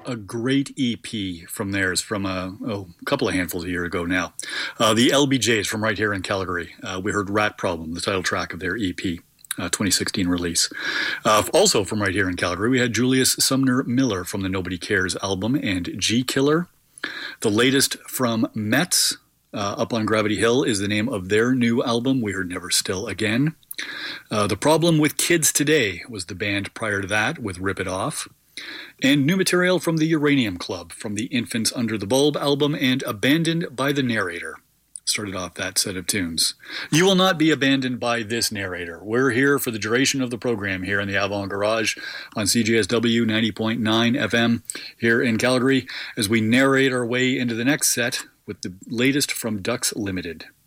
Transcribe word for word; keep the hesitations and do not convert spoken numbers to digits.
a great E P from theirs from a, oh, a couple of handfuls of years ago now. Uh, the L B Js from right here in Calgary. Uh, we heard Rat Problem, the title track of their E P. Uh, twenty sixteen release. Uh, also from right here in Calgary, we had Julius Sumner Miller from the Nobody Cares album and G Killer. The latest from Mets, uh, Up on Gravity Hill, is the name of their new album. We heard Never Still Again. Uh, the Problem with Kids Today was the band prior to that with Rip It Off. And new material from the Uranium Club from the Infants Under the Bulb album and Abandoned by the Narrator. Started off that set of tunes. You will not be abandoned by this narrator. We're here for the duration of the program here in the Avant Garage on C J S W ninety point nine F M here in Calgary as we narrate our way into the next set with the latest from Ducks Limited.